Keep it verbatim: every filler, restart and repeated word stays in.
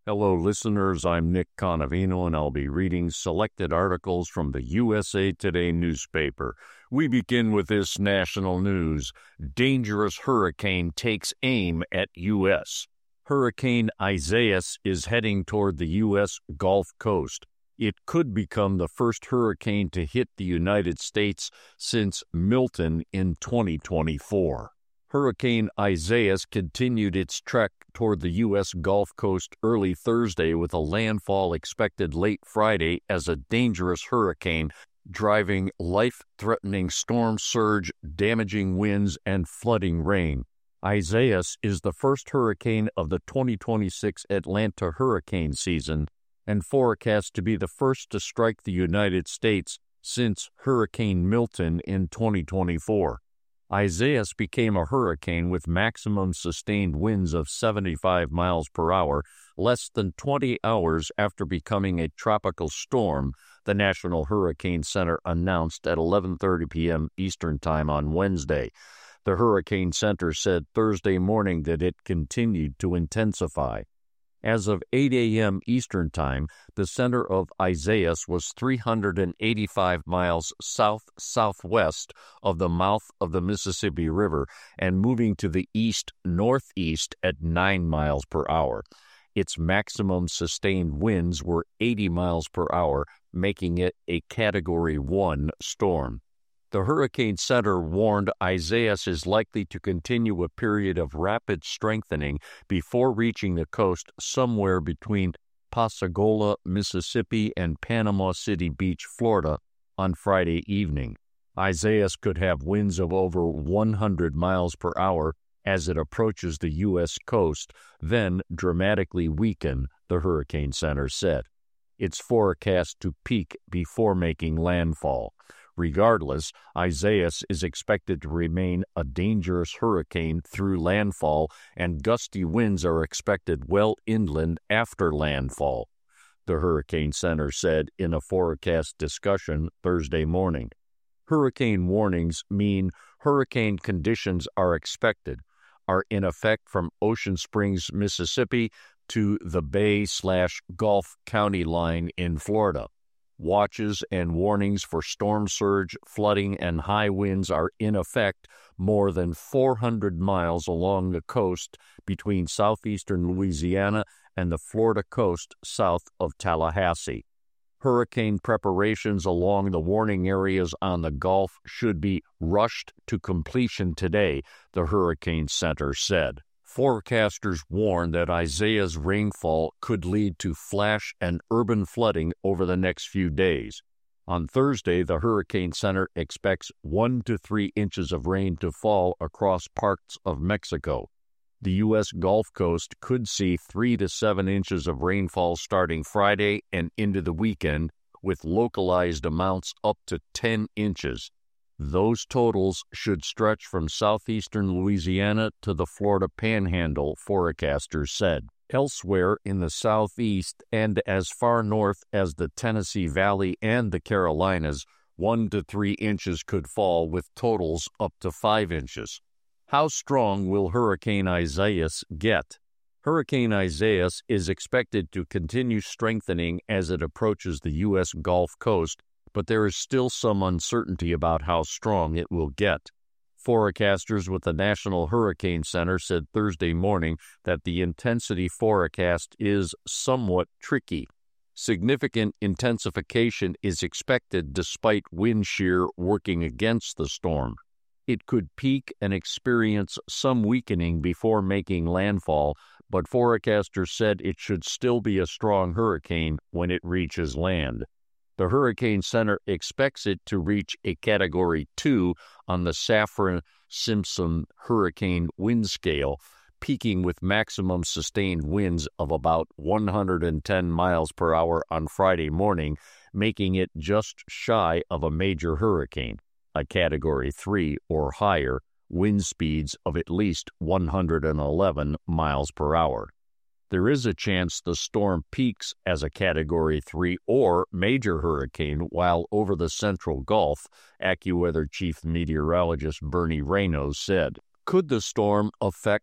Hello, listeners. I'm Nick Conavino, and I'll be reading selected articles from the U S A Today newspaper. We begin with this national news. Dangerous hurricane takes aim at U S Hurricane Isaias is heading toward the U S Gulf Coast. It could become the first hurricane to hit the United States since Milton in twenty twenty-four. Hurricane Isaias continued its trek toward the U S Gulf Coast early Thursday with a landfall expected late Friday as a dangerous hurricane, driving life-threatening storm surge, damaging winds, and flooding rain. Isaias is the first hurricane of the twenty twenty-six Atlanta hurricane season and forecast to be the first to strike the United States since Hurricane Milton in twenty twenty-four. Isaias became a hurricane with maximum sustained winds of seventy-five miles per hour less than twenty hours after becoming a tropical storm, the National Hurricane Center announced at eleven thirty p.m. Eastern Time on Wednesday. The Hurricane Center said Thursday morning that it continued to intensify. As of eight a.m. Eastern Time, the center of Isaias was three hundred eighty-five miles south-southwest of the mouth of the Mississippi River and moving to the east-northeast at nine miles per hour. Its maximum sustained winds were eighty miles per hour, making it a Category one storm. The Hurricane Center warned Isaias is likely to continue a period of rapid strengthening before reaching the coast somewhere between Pascagoula, Mississippi, and Panama City Beach, Florida, on Friday evening. Isaias could have winds of over one hundred miles per hour as it approaches the U S coast, then dramatically weaken, the Hurricane Center said. It's forecast to peak before making landfall. Regardless, Isaias is expected to remain a dangerous hurricane through landfall, and gusty winds are expected well inland after landfall, the Hurricane Center said in a forecast discussion Thursday morning. Hurricane warnings mean hurricane conditions are expected, are in effect from Ocean Springs, Mississippi, to the Bay-slash-Gulf County line in Florida. Watches and warnings for storm surge, flooding, and high winds are in effect more than four hundred miles along the coast between southeastern Louisiana and the Florida coast south of Tallahassee. Hurricane preparations along the warning areas on the Gulf should be rushed to completion today, the Hurricane Center said. Forecasters warn that Isaias' rainfall could lead to flash and urban flooding over the next few days. On Thursday, the Hurricane Center expects one to three inches of rain to fall across parts of Mexico. The U S Gulf Coast could see three to seven inches of rainfall starting Friday and into the weekend, with localized amounts up to ten inches. Those totals should stretch from southeastern Louisiana to the Florida Panhandle, forecasters said. Elsewhere in the southeast and as far north as the Tennessee Valley and the Carolinas, one to three inches could fall, with totals up to five inches. How strong will Hurricane Isaias get? Hurricane Isaias is expected to continue strengthening as it approaches the U S Gulf Coast, but there is still some uncertainty about how strong it will get. Forecasters with the National Hurricane Center said Thursday morning that the intensity forecast is somewhat tricky. Significant intensification is expected despite wind shear working against the storm. It could peak and experience some weakening before making landfall, but forecasters said it should still be a strong hurricane when it reaches land. The Hurricane Center expects it to reach a Category two on the Saffir-Simpson hurricane wind scale, peaking with maximum sustained winds of about one hundred ten miles per hour on Friday morning, making it just shy of a major hurricane, a Category three or higher, wind speeds of at least one hundred eleven miles per hour. There is a chance the storm peaks as a Category three or major hurricane while over the central Gulf, AccuWeather Chief Meteorologist Bernie Raynos said. Could the storm affect